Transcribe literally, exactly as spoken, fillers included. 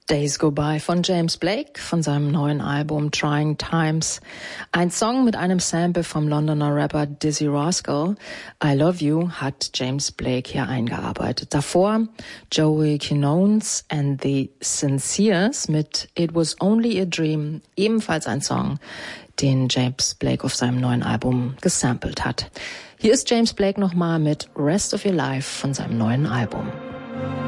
Days Go By von James Blake von seinem neuen Album Trying Times. Ein Song mit einem Sample vom Londoner Rapper Dizzee Rascal. I Love You hat James Blake hier eingearbeitet. Davor Joey Quinones and the Sinceres mit It Was Only a Dream, ebenfalls ein Song, den James Blake auf seinem neuen Album gesampelt hat. Hier ist James Blake nochmal mit Rest of Your Life von seinem neuen Album.